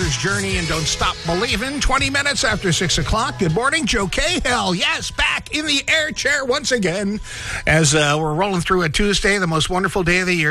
Heroes' Journey and Don't Stop Believin'. 20 minutes after 6 o'clock. Good morning, Joe Cahill. Yes, back in the air chair once again as we're rolling through a Tuesday, the most wonderful day of the year.